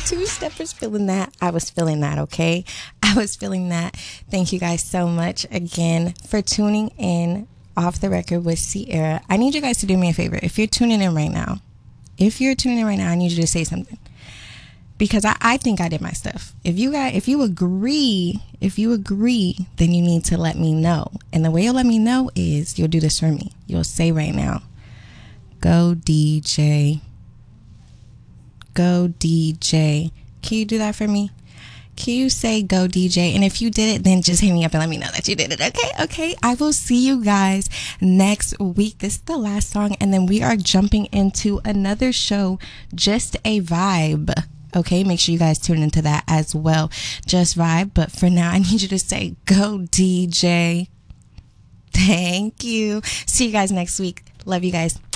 Two steppers feeling that. I was feeling that, okay? I was feeling that. Thank you guys so much again for tuning in Off the Record with Sierra. I need you guys to do me a favor. If you're tuning in right now, I need you to say something. Because I think I did my stuff. If you agree, then you need to let me know. And the way you'll let me know is you'll do this for me. You'll say right now, go DJ. Go DJ. Can you do that for me? Can you say go DJ? And if you did it, then just hit me up and let me know that you did it. Okay. I will see you guys next week. This is the last song. And then we are jumping into another show, Just a Vibe. Okay, make sure you guys tune into that as well. Just Vibe. But for now, I need you to say go DJ. Thank you. See you guys next week. Love you guys.